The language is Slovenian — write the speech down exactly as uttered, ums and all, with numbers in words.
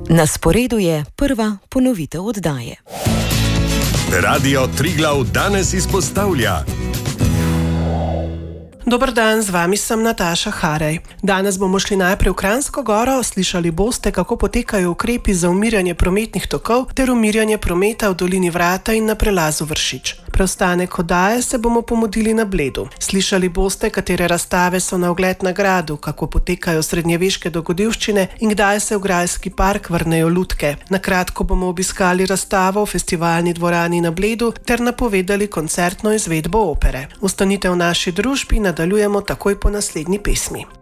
Na sporedu je prva ponovitev oddaje. Radio Triglav danes izpostavlja. Dober dan, z vami sem Nataša Harej. Danes bomo šli najprej v Kranjsko Goro, slišali boste, kako potekajo ukrepi za umirjanje prometnih tokov ter umirjanje prometa v dolini Vrata in na prelazu Vršič. Preostanek oddaje se bomo pomudili na Bledu. Slišali boste, katere razstave so na ogled na gradu, kako potekajo srednjeveške dogodivščine in kdaj se v grajski park vrnejo lutke. Na kratko bomo obiskali razstavo v festivalni dvorani na Bledu ter napovedali koncertno izvedbo opere. Ostanite v naši družbi, nadaljujemo takoj po naslednji pesmi.